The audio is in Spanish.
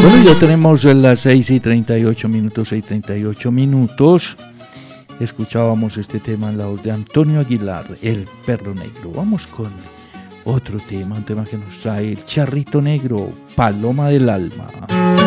Bueno, ya tenemos las 6:38 minutos. Escuchábamos este tema en la voz de Antonio Aguilar, El Perro Negro. Vamos con otro tema, un tema que nos trae el Charrito Negro, Paloma del Alma.